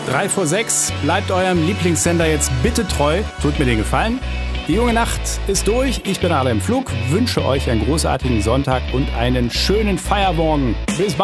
3 vor 6. Bleibt eurem Lieblingssender jetzt bitte treu. Tut mir den Gefallen. Die junge Nacht ist durch. Ich bin alle im Flug. Wünsche euch einen großartigen Sonntag und einen schönen Feiermorgen. Bis bald.